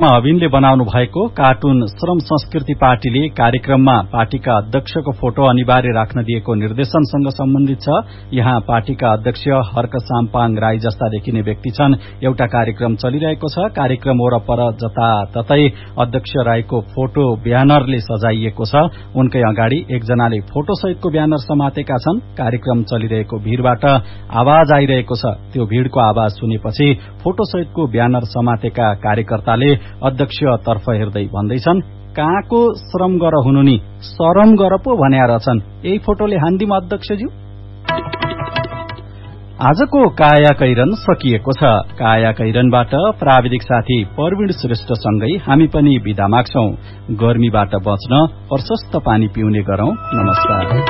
अविनले बनाउनु भएको कार्टुन श्रम संस्कृति पार्टीले कार्यक्रममा पार्टीका अध्यक्षको फोटो अनिवार्य राख्न दिएको निर्देशनसँग सम्बन्धित छ। यहाँ पार्टीका अध्यक्ष हर्क साम्पाङ राई जस्ता देखिने व्यक्ति छन्। एउटा कार्यक्रम चलिरहेको छ। कार्यक्रम वरपर जताततै अध्यक्ष राईको फोटो ब्यानरले सजाइएको छ। उनकै अगाडि एकजनाले फोटो सहितको ब्यानर समातेका छन्। कार्यक्रम चलिरहेको भीड़बाट आवाज आइरहेको छ। त्यो भीड़को आवाज सुनेपछि फोटो सहितको ब्यानर समातेका कार्यकर्ताले अध्यक्ष तर्फ हेर्दै भन्दैछन्, कहाँको श्रम गर हुनु नि, शरम गर पो भन्या रहेछन्। यही फोटोले हान्दिम अध्यक्षज्यू। आजको काया कैरन सकिएको छ। काया कैरनबाट प्राविधिक साथी परवीण श्रेष्ठसँगै हामी पनि बिदा माग्छौं। गर्मीबाट बच्न प्रशस्त पानी पिउने गरौं। नमस्कार।